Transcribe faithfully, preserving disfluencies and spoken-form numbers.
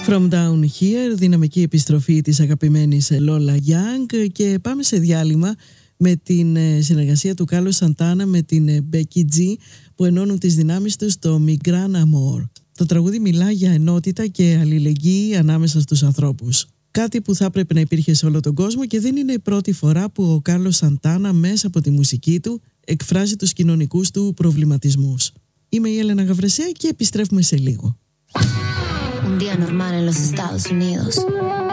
From Down Here, δυναμική επιστροφή της αγαπημένης Lola Young, και πάμε σε διάλειμμα με την συνεργασία του Κάρλος Σαντάνα με την Becky G, που ενώνουν τις δυνάμεις τους στο Mi Gran Amor. Το τραγούδι μιλά για ενότητα και αλληλεγγύη ανάμεσα στους ανθρώπους. Κάτι που θα έπρεπε να υπήρχε σε όλο τον κόσμο, και δεν είναι η πρώτη φορά που ο Κάρλος Σαντάνα μέσα από τη μουσική του εκφράζει τους κοινωνικούς του προβληματισμούς. Είμαι η Έλενα Γαβρεσέα και επιστρέφουμε σε λίγο. Un día normal en los Estados Unidos.